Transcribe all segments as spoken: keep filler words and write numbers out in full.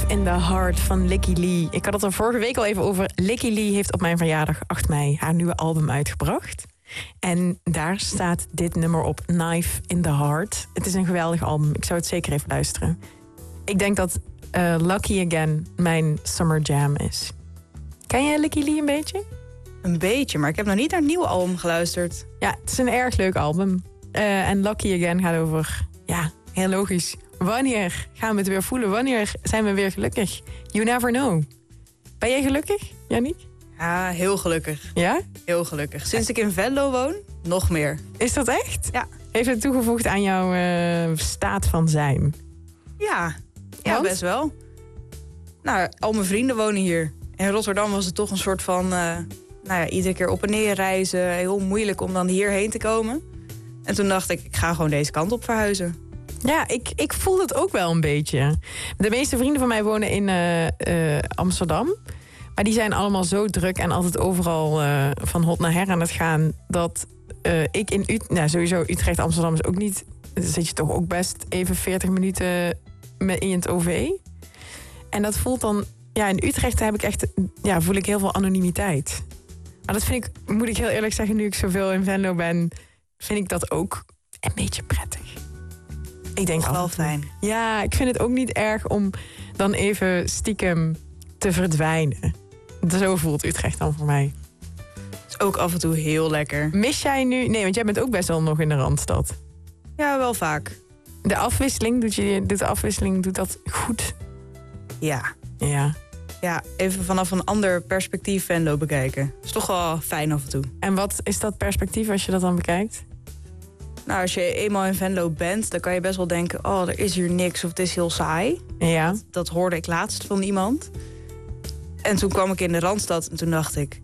in the Heart van Lykke Li. Ik had het er vorige week al even over. Lykke Li heeft op mijn verjaardag acht mei haar nieuwe album uitgebracht. En daar staat dit nummer op, Knife in the Heart. Het is een geweldig album. Ik zou het zeker even luisteren. Ik denk dat uh, Lucky Again mijn summer jam is. Ken jij Lykke Li een beetje? Een beetje, maar ik heb nog niet naar het nieuwe album geluisterd. Ja, het is een erg leuk album. Uh, en Lucky Again gaat over, ja, heel logisch. Wanneer gaan we het weer voelen? Wanneer zijn we weer gelukkig? You never know. Ben jij gelukkig, Yannick? Ja, heel gelukkig. Ja? Heel gelukkig. Sinds ik in Venlo woon, nog meer. Is dat echt? Ja. Heeft het toegevoegd aan jouw uh, staat van zijn? Ja, ja Want? best wel. Nou, al mijn vrienden wonen hier. In Rotterdam was het toch een soort van... Uh, nou ja, iedere keer op en neer reizen. Heel moeilijk om dan hierheen te komen. En toen dacht ik, ik ga gewoon deze kant op verhuizen. Ja, ik, ik voel het ook wel een beetje. De meeste vrienden van mij wonen in uh, uh, Amsterdam. Maar die zijn allemaal zo druk en altijd overal uh, van hot naar her aan het gaan... dat uh, ik in Utrecht... Nou, sowieso Utrecht, Amsterdam is ook niet... Dan zit je toch ook best even veertig minuten in het O V. En dat voelt dan... Ja, in Utrecht heb ik echt, ja, voel ik heel veel anonimiteit. Maar dat vind ik, moet ik heel eerlijk zeggen... nu ik zoveel in Venlo ben, vind ik dat ook een beetje prettig. Ik denk wel altijd, fijn. Ja, ik vind het ook niet erg om dan even stiekem te verdwijnen. Zo voelt Utrecht dan voor mij. Het is ook af en toe heel lekker. Mis jij nu... Nee, want jij bent ook best wel nog in de Randstad. Ja, wel vaak. De afwisseling, doet, je, doet de afwisseling doet dat goed? Ja. Ja. Ja, even vanaf een ander perspectief Venlo bekijken. Is toch wel fijn af en toe. En wat is dat perspectief als je dat dan bekijkt? Nou, als je eenmaal in Venlo bent, dan kan je best wel denken... oh, er is hier niks of het is heel saai. Ja. Dat, dat hoorde ik laatst van iemand. En toen kwam ik in de Randstad en toen dacht ik...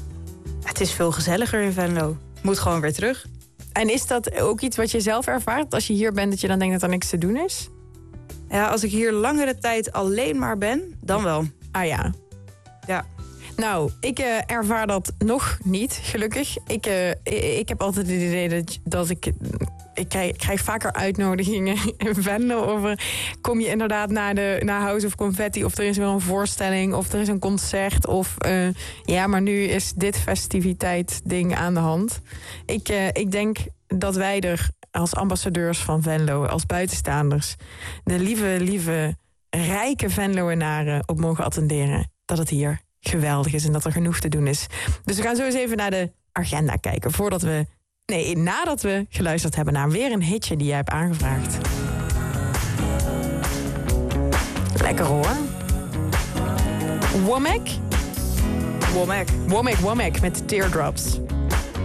het is veel gezelliger in Venlo. Ik moet gewoon weer terug. En is dat ook iets wat je zelf ervaart? Als je hier bent, dat je dan denkt dat er niks te doen is? Ja, als ik hier langere tijd alleen maar ben, dan wel. Ah ja. Ja. Nou, ik uh, ervaar dat nog niet, gelukkig. Ik, uh, ik heb altijd het idee dat, dat ik... Ik krijg, ik krijg vaker uitnodigingen in Venlo over... kom je inderdaad naar, de, naar House of Confetti... of er is weer een voorstelling, of er is een concert... of uh, ja, maar nu is dit festiviteit ding aan de hand. Ik, uh, ik denk dat wij er als ambassadeurs van Venlo... als buitenstaanders... de lieve, lieve, rijke Venloenaren op mogen attenderen... dat het hier geweldig is en dat er genoeg te doen is. Dus we gaan zo eens even naar de agenda kijken... voordat we... Nee, nadat we geluisterd hebben naar weer een hitje die jij hebt aangevraagd. Lekker hoor. Womack? Womack. Womack, Womack met Teardrops.